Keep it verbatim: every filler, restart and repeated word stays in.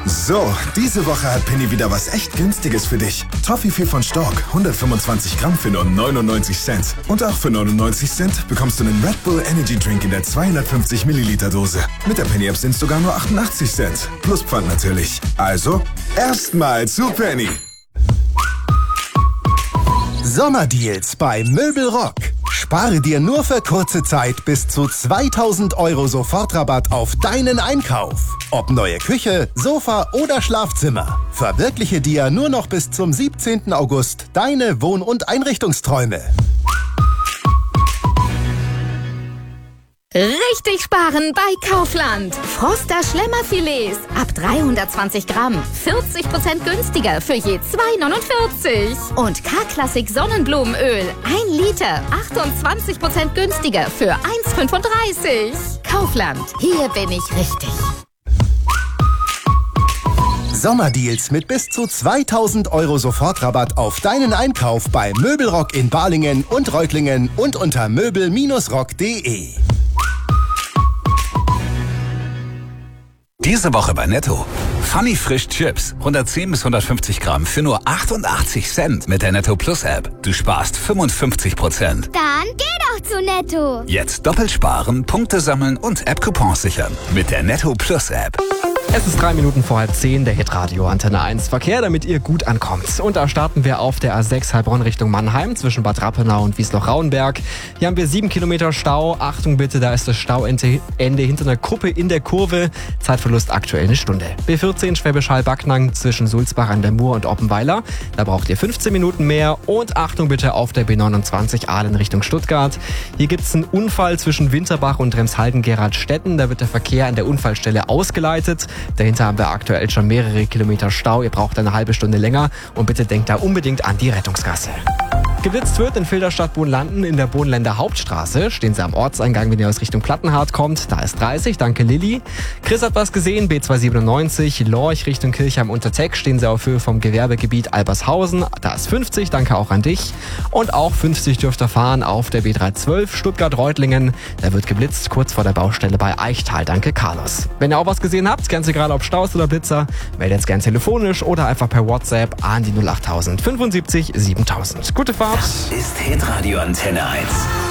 So, diese Woche hat Penny wieder was echt Günstiges für dich. Toffifee von Stork, hundertfünfundzwanzig Gramm für nur neunundneunzig Cent. Und auch für neunundneunzig Cent bekommst du einen Red Bull Energy Drink in der zweihundertfünfzig Milliliter Dose. Mit der Penny App sind es sogar nur achtundachtzig Cent. Plus Pfand natürlich. Also, erstmal zu Penny. Sommerdeals bei Möbelrock. Spare dir nur für kurze Zeit bis zu zweitausend Euro Sofortrabatt auf deinen Einkauf. Ob neue Küche, Sofa oder Schlafzimmer. Verwirkliche dir nur noch bis zum siebzehnten August deine Wohn- und Einrichtungsträume. Richtig sparen bei Kaufland. Froster Schlemmerfilets ab dreihundertzwanzig Gramm. vierzig Prozent günstiger für je zwei neunundvierzig. Und K-Klassik Sonnenblumenöl. ein Liter. achtundzwanzig Prozent günstiger für eins fünfunddreißig. Kaufland. Hier bin ich richtig. Sommerdeals mit bis zu zweitausend Euro Sofortrabatt auf deinen Einkauf bei Möbelrock in Balingen und Reutlingen und unter möbel rock punkt de. Diese Woche bei Netto. Funny Frisch Chips. hundertzehn bis hundertfünfzig Gramm für nur achtundachtzig Cent mit der Netto Plus App. Du sparst fünfundfünfzig Prozent. Dann geh doch zu Netto. Jetzt doppelt sparen, Punkte sammeln und App-Coupons sichern. Mit der Netto Plus App. Es ist drei Minuten vor halb zehn, der Hitradio Antenne eins Verkehr, damit ihr gut ankommt. Und da starten wir auf der A sechs Heilbronn Richtung Mannheim zwischen Bad Rappenau und Wiesloch-Rauenberg. Hier haben wir sieben Kilometer Stau. Achtung bitte, da ist das Stauende hinter einer Kuppe in der Kurve. Zeitverlust aktuell eine Stunde. B vierzehn Schwäbisch Hall-Backnang zwischen Sulzbach an der Mur und Oppenweiler. Da braucht ihr fünfzehn Minuten mehr. Und Achtung bitte auf der B neunundzwanzig Aalen Richtung Stuttgart. Hier gibt es einen Unfall zwischen Winterbach und Remshalden-Geradstetten. Da wird der Verkehr an der Unfallstelle ausgeleitet. Dahinter haben wir aktuell schon mehrere Kilometer Stau. Ihr braucht eine halbe Stunde länger und bitte denkt da unbedingt an die Rettungsgasse. Geblitzt wird in Filderstadt-Bohnlanden in der Bohnländer Hauptstraße. Stehen Sie am Ortseingang, wenn ihr aus Richtung Plattenhardt kommt. Da ist dreißig, danke Lilly. Chris hat was gesehen, B zweihundertsiebenundneunzig, Lorch Richtung Kirchheim unter Teck. Stehen Sie auf Höhe vom Gewerbegebiet Albershausen. Da ist fünfzig, danke auch an dich. Und auch fünfzig dürft ihr fahren auf der B dreihundertzwölf Stuttgart-Reutlingen. Da wird geblitzt, kurz vor der Baustelle bei Eichtal, danke Carlos. Wenn ihr auch was gesehen habt, ganz egal ob Staus oder Blitzer, meldet es gern telefonisch oder einfach per WhatsApp an die null achttausend fünfundsiebzig siebentausend. Gute Fahrt. Das ist Hitradio Antenne eins.